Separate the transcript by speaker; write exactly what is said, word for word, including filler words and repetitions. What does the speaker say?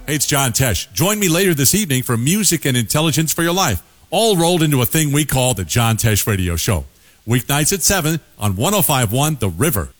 Speaker 1: Hey, it's John Tesh. Join me later this evening for Music and Intelligence for Your Life, all rolled into a thing we call the John Tesh Radio Show. Weeknights at seven on one oh five point one The River.